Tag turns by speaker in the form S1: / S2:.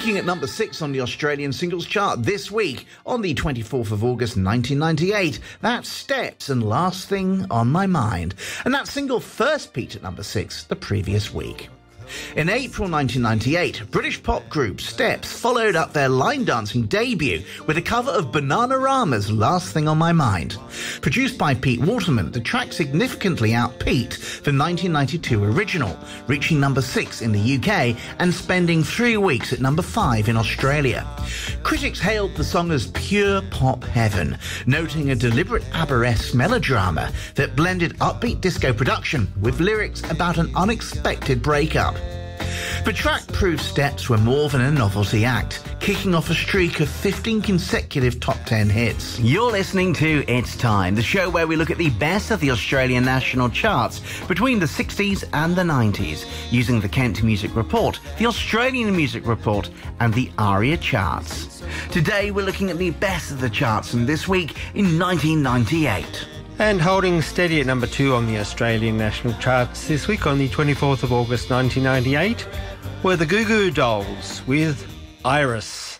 S1: Peaking at number 6 on the Australian singles chart this week, on the 24th of August 1998, that's Steps and Last Thing on My Mind. And that single first peaked at number 6 the previous week. In April 1998, British pop group Steps followed up their line dancing debut with a cover of Bananarama's Last Thing on My Mind. Produced by Pete Waterman, the track significantly outpeaked the 1992 original, reaching number 6 in the UK and spending 3 weeks at number 5 in Australia. Critics hailed the song as pure pop heaven, noting a deliberate ABBA-esque melodrama that blended upbeat disco production with lyrics about an unexpected breakup. The track proved Steps were more than a novelty act, kicking off a streak of 15 consecutive top 10 hits.
S2: You're listening to It's Time, the show where we look at the best of the Australian national charts between the 60s and the 90s, using the Kent Music Report, the Australian Music Report, and the ARIA charts. Today we're looking at the best of the charts from this week in 1998.
S3: And holding steady at number 2 on the Australian national charts this week on the 24th of August 1998 were the Goo Goo Dolls with Iris.